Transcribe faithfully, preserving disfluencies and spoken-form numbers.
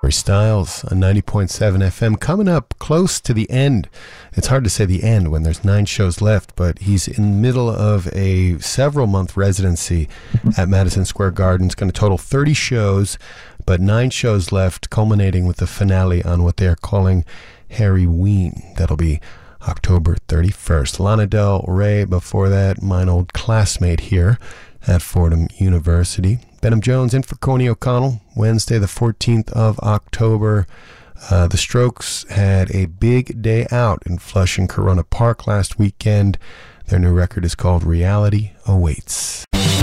Harry Styles on ninety point seven F M. Coming up close to the end. It's hard to say the end when there's nine shows left, but he's in the middle of a several-month residency at Madison Square Garden. It's going to total thirty shows, but nine shows left, culminating with the finale on what they are calling Harryween. That'll be October thirty-first. Lana Del Rey before that, mine old classmate here at Fordham University. Benham Jones in for Coney O'Connell, Wednesday the fourteenth of October. Uh, the Strokes had a big day out in Flushing Corona Park last weekend. Their new record is called Reality Awaits.